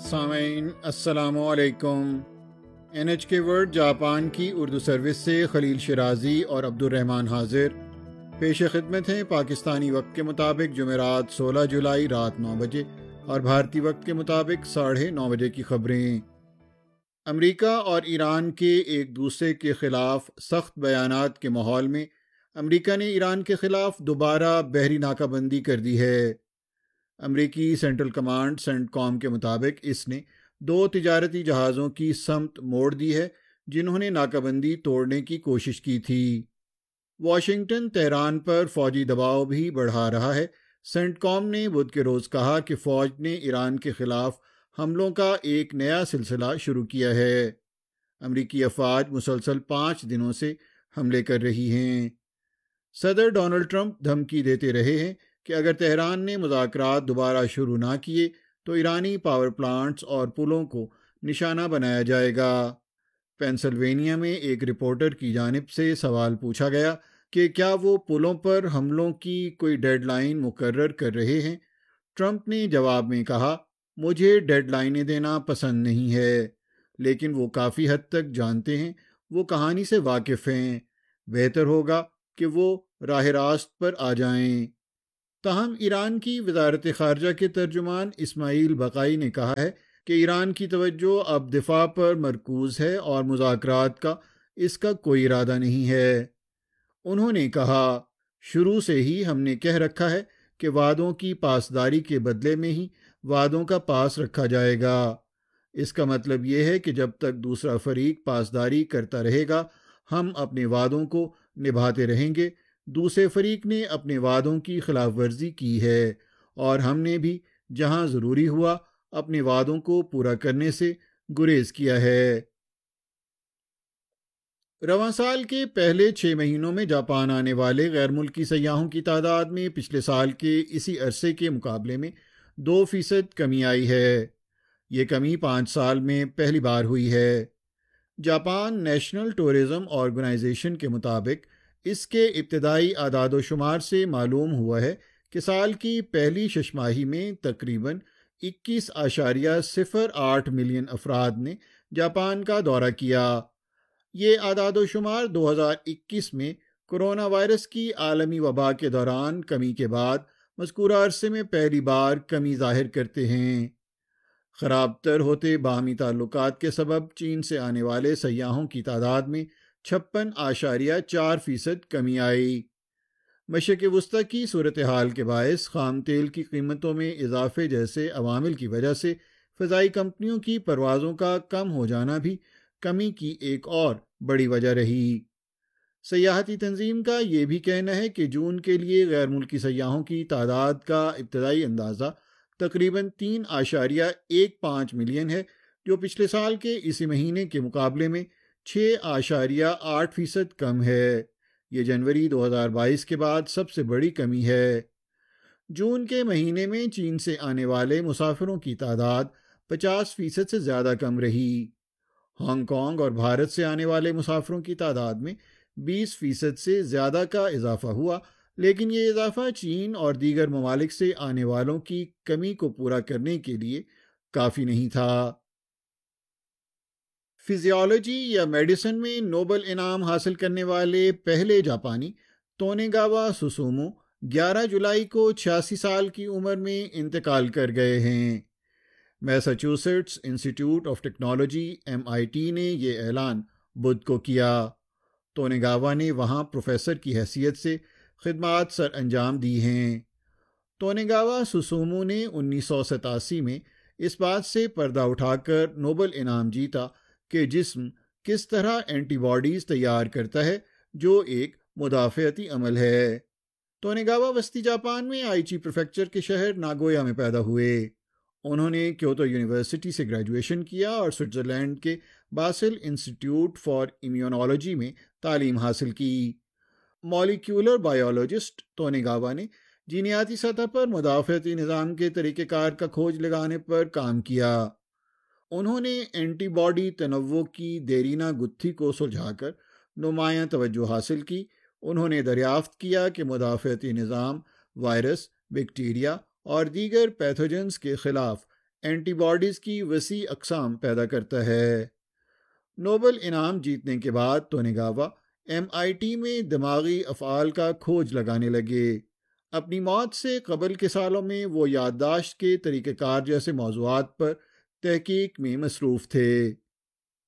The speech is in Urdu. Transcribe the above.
سامعین السلام علیکم۔ NHK ورلڈ جاپان کی اردو سروس سے خلیل شرازی اور عبد الرحمن حاضر پیش خدمت ہیں۔ پاکستانی وقت کے مطابق جمعرات 16 جولائی رات 9 بجے اور بھارتی وقت کے مطابق 9:30 بجے کی خبریں۔ امریکہ اور ایران کے ایک دوسرے کے خلاف سخت بیانات کے ماحول میں امریکہ نے ایران کے خلاف دوبارہ بحری ناکہ بندی کر دی ہے۔ امریکی سینٹرل کمانڈ سینٹ کام کے مطابق اس نے 2 تجارتی جہازوں کی سمت موڑ دی ہے جنہوں نے ناکہ بندی توڑنے کی کوشش کی تھی۔ واشنگٹن تہران پر فوجی دباؤ بھی بڑھا رہا ہے۔ سینٹ کام نے بدھ کے روز کہا کہ فوج نے ایران کے خلاف حملوں کا ایک نیا سلسلہ شروع کیا ہے۔ امریکی افواج مسلسل 5 دنوں سے حملے کر رہی ہیں۔ صدر ڈونلڈ ٹرمپ دھمکی دیتے رہے ہیں کہ اگر تہران نے مذاکرات دوبارہ شروع نہ کیے تو ایرانی پاور پلانٹس اور پلوں کو نشانہ بنایا جائے گا۔ پینسلوینیا میں ایک رپورٹر کی جانب سے سوال پوچھا گیا کہ کیا وہ پلوں پر حملوں کی کوئی ڈیڈ لائن مقرر کر رہے ہیں۔ ٹرمپ نے جواب میں کہا، مجھے ڈیڈ لائنیں دینا پسند نہیں ہے، لیکن وہ کافی حد تک جانتے ہیں، وہ کہانی سے واقف ہیں، بہتر ہوگا کہ وہ راہ راست پر آ جائیں۔ تاہم ایران کی وزارت خارجہ کے ترجمان اسماعیل بقائی نے کہا ہے کہ ایران کی توجہ اب دفاع پر مرکوز ہے اور مذاکرات کا اس کا کوئی ارادہ نہیں ہے۔ انہوں نے کہا، شروع سے ہی ہم نے کہہ رکھا ہے کہ وعدوں کی پاسداری کے بدلے میں ہی وعدوں کا پاس رکھا جائے گا۔ اس کا مطلب یہ ہے کہ جب تک دوسرا فریق پاسداری کرتا رہے گا ہم اپنے وعدوں کو نبھاتے رہیں گے۔ دوسرے فریق نے اپنے وعدوں کی خلاف ورزی کی ہے اور ہم نے بھی جہاں ضروری ہوا اپنے وعدوں کو پورا کرنے سے گریز کیا ہے۔ رواں سال کے پہلے 6 مہینوں میں جاپان آنے والے غیر ملکی سیاحوں کی تعداد میں پچھلے سال کے اسی عرصے کے مقابلے میں 2% کمی آئی ہے۔ یہ کمی 5 سال میں پہلی بار ہوئی ہے۔ جاپان نیشنل ٹورزم آرگنائزیشن کے مطابق اس کے ابتدائی اعداد و شمار سے معلوم ہوا ہے کہ سال کی پہلی 6 ماہی میں تقریباً 21.08 ملین افراد نے جاپان کا دورہ کیا۔ یہ اعداد و شمار 2021 میں کرونا وائرس کی عالمی وبا کے دوران کمی کے بعد مذکورہ عرصے میں پہلی بار کمی ظاہر کرتے ہیں۔ خراب تر ہوتے باہمی تعلقات کے سبب چین سے آنے والے سیاحوں کی تعداد میں 56.4% کمی آئی۔ مشرق وسطی کی صورتحال کے باعث خام تیل کی قیمتوں میں اضافے جیسے عوامل کی وجہ سے فضائی کمپنیوں کی پروازوں کا کم ہو جانا بھی کمی کی ایک اور بڑی وجہ رہی۔ سیاحتی تنظیم کا یہ بھی کہنا ہے کہ جون کے لیے غیر ملکی سیاحوں کی تعداد کا ابتدائی اندازہ تقریباً 3.15 ملین ہے، جو پچھلے سال کے اسی مہینے کے مقابلے میں 6.8% کم ہے۔ یہ جنوری 2022 کے بعد سب سے بڑی کمی ہے۔ جون کے مہینے میں چین سے آنے والے مسافروں کی تعداد 50% سے زیادہ کم رہی۔ ہانگ کانگ اور بھارت سے آنے والے مسافروں کی تعداد میں 20% سے زیادہ کا اضافہ ہوا، لیکن یہ اضافہ چین اور دیگر ممالک سے آنے والوں کی کمی کو پورا کرنے کے لیے کافی نہیں تھا۔ فزیالوجی یا میڈیسن میں نوبل انعام حاصل کرنے والے پہلے جاپانی تونےگاوا سوسومو 11 جولائی کو 86 سال کی عمر میں انتقال کر گئے ہیں۔ میساچوسیٹس انسٹی ٹیوٹ آف ٹیکنالوجی MIT نے یہ اعلان بدھ کو کیا۔ تونےگاوا نے وہاں پروفیسر کی حیثیت سے خدمات سر انجام دی ہیں۔ تونےگاوا سوسومو نے 1987 میں اس بات سے پردہ اٹھا کر نوبل انعام جیتا کہ جسم کس طرح اینٹی باڈیز تیار کرتا ہے جو ایک مدافعتی عمل ہے۔ تونےگاوا وسطی جاپان میں آئیچی پریفیکچر کے شہر ناگویا میں پیدا ہوئے۔ انہوں نے کیوتو یونیورسٹی سے گریجویشن کیا اور سوئٹزرلینڈ کے باسل انسٹیٹیوٹ فار امیونالوجی میں تعلیم حاصل کی۔ مالیکیولر بائیولوجسٹ تونےگاوا نے جینیاتی سطح پر مدافعتی نظام کے طریقہ کار کا کھوج لگانے پر کام کیا۔ انہوں نے اینٹی باڈی تنوع کی دیرینہ گتھی کو سلجھا کر نمایاں توجہ حاصل کی۔ انہوں نے دریافت کیا کہ مدافعتی نظام وائرس، بیکٹیریا اور دیگر پیتھوجنز کے خلاف اینٹی باڈیز کی وسیع اقسام پیدا کرتا ہے۔ نوبل انعام جیتنے کے بعد تونیگاوا MIT میں دماغی افعال کا کھوج لگانے لگے۔ اپنی موت سے قبل کے سالوں میں وہ یادداشت کے طریقہ کار جیسے موضوعات پر تحقیق میں مصروف تھے۔